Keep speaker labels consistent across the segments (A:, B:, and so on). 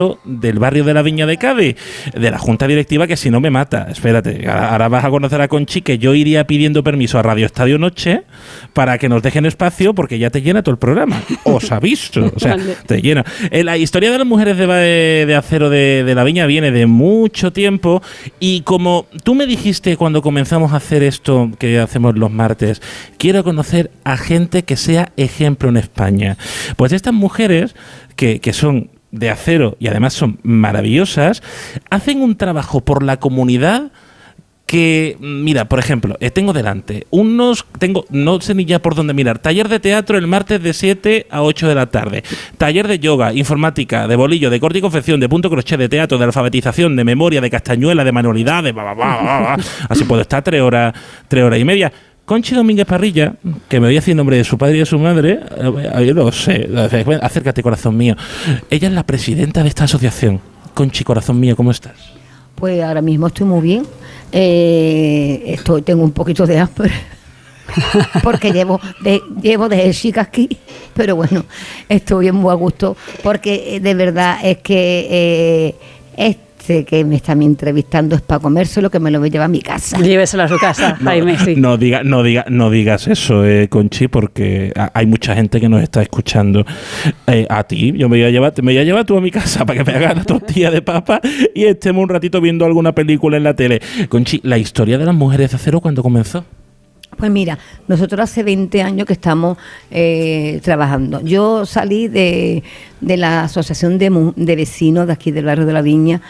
A: del barrio de la Viña de Cádiz, de la Junta Directiva, que si no me mata. Espérate, ahora vas a conocer a Conchi, que yo iría pidiendo permiso a Radio Estadio Noche para que nos dejen espacio, porque ya te llena todo el programa. Os aviso. O sea, te llena. La historia de las mujeres de acero de la Viña viene de mucho tiempo, y como tú me dijiste cuando comenzamos a hacer esto que hacemos los martes, quiero conocer a gente que sea ejemplo en España. Pues estas mujeres que son de acero y además son maravillosas, hacen un trabajo por la comunidad que, mira, por ejemplo, tengo delante no sé ni ya por dónde mirar, taller de teatro el martes de 7 a 8 de la tarde, taller de yoga, informática, de bolillo, de corte y confección, de punto crochet, de teatro, de alfabetización, de memoria, de castañuela, de manualidades, así puedo estar 3 horas y media. Conchi Domínguez Parrilla, que me voy a decir el nombre de su padre y de su madre, yo lo sé, acércate, corazón mío. Ella es la presidenta de esta asociación. Conchi, corazón mío, ¿cómo estás?
B: Pues ahora mismo estoy muy bien. Tengo un poquito de hambre, porque llevo desde chica aquí, pero bueno, estoy bien, muy a gusto, porque de verdad es que que me está entrevistando es para comérselo, que me lo voy a llevar a mi casa.
C: Lléveselo a su casa, Jaime. Sí.
A: No digas eso, Conchi, porque hay mucha gente que nos está escuchando. A ti, me voy a llevar tú a mi casa para que me hagas la tortilla de papa y estemos un ratito viendo alguna película en la tele. Conchi, la historia de las mujeres de acero, ¿cuándo comenzó?
B: Pues mira, nosotros hace 20 años que estamos trabajando. Yo salí de la asociación de vecinos de aquí del barrio de la Viña.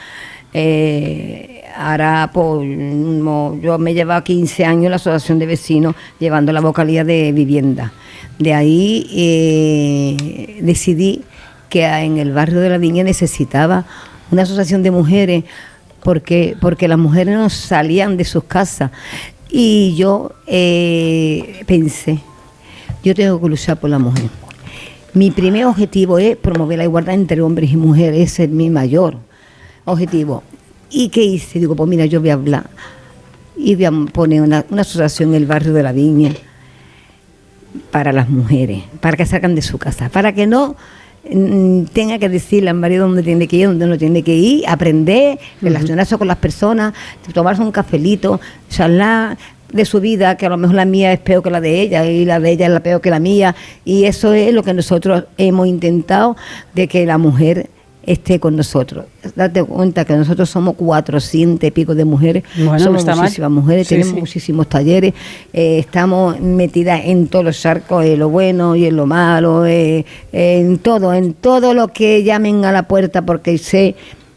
B: Ahora pues, yo me he llevado 15 años en la asociación de vecinos llevando la vocalía de vivienda. De ahí decidí que en el barrio de la Viña necesitaba una asociación de mujeres porque las mujeres no salían de sus casas. Y yo pensé, yo tengo que luchar por la mujer. Mi primer objetivo es promover la igualdad entre hombres y mujeres, ese es mi mayor objetivo. ¿Y qué hice? Digo, pues mira, yo voy a hablar y voy a poner una asociación en el barrio de la Viña para las mujeres, para que salgan de su casa, para que no tenga que decirle al marido dónde tiene que ir, dónde no tiene que ir, aprender, relacionarse con las personas, tomarse un cafelito, charlar de su vida, que a lo mejor la mía es peor que la de ella y la de ella es la peor que la mía, y eso es lo que nosotros hemos intentado, de que la mujer esté con nosotros. Date cuenta que nosotros somos 400 y pico de mujeres,
C: bueno,
B: somos
C: no
B: muchísimas mujeres, sí, tenemos muchísimos talleres, estamos metidas en todos los charcos, en lo bueno y en lo malo, en todo lo que llamen a la puerta, porque sé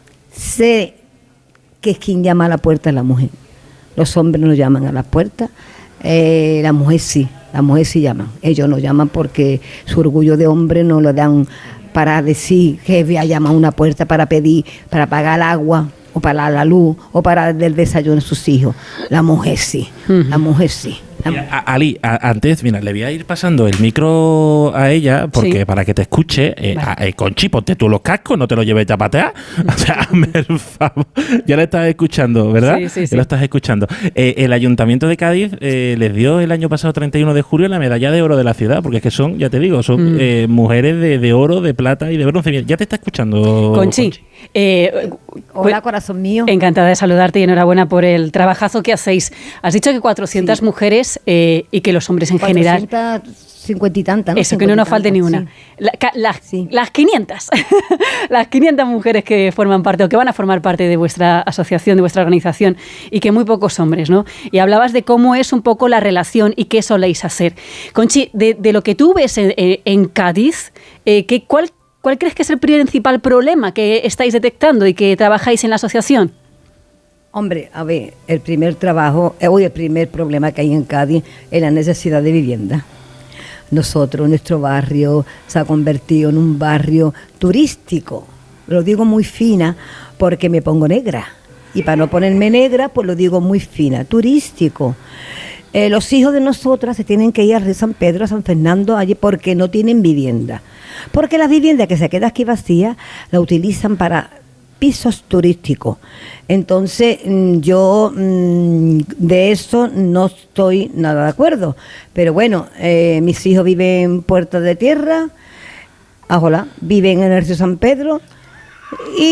B: que es quien llama a la puerta es la mujer. Los hombres no llaman a la puerta, la mujer sí llaman. Ellos no llaman porque su orgullo de hombre no lo dan para decir que voy a llamar a una puerta para pedir, para pagar el agua, o para la luz, o para el desayuno a sus hijos. La mujer sí, la mujer sí.
A: Ali, antes, mira, le voy a ir pasando el micro a ella, porque sí, para que te escuche. Vale. Conchi, ponte tú los cascos, no te los lleves a patear. O sea, hazme el favor. Ya la estás escuchando, ¿verdad?
C: Sí.
A: Ya lo estás escuchando. El Ayuntamiento de Cádiz les dio el año pasado, 31 de julio, la medalla de oro de la ciudad, porque es que son, ya te digo, son mujeres de oro, de plata y de bronce. Ya te está escuchando,
C: Conchi.
B: Hola, corazón mío.
C: Encantada de saludarte y enhorabuena por el trabajazo que hacéis. Has dicho que 400 mujeres y que los hombres en general...
B: 50 y tantas, ¿no?
C: Eso, que no nos falte ni una.
B: Sí.
C: Las 500. Las 500 mujeres que forman parte o que van a formar parte de vuestra asociación, de vuestra organización, y que muy pocos hombres, ¿no? Y hablabas de cómo es un poco la relación y qué soléis hacer. Conchi, de lo que tú ves en Cádiz, ¿cuál crees que es el principal problema que estáis detectando y que trabajáis en la asociación?
B: Hombre, a ver, el primer problema que hay en Cádiz es la necesidad de vivienda. Nuestro barrio se ha convertido en un barrio turístico. Lo digo muy fina porque me pongo negra. Y para no ponerme negra, pues lo digo muy fina, turístico. Los hijos de nosotras se tienen que ir a San Pedro, a San Fernando, allí porque no tienen vivienda. Porque las viviendas que se quedan aquí vacías la utilizan para pisos turísticos. Entonces yo de eso no estoy nada de acuerdo. Pero bueno, mis hijos viven en Puerta de Tierra, viven en el río San Pedro y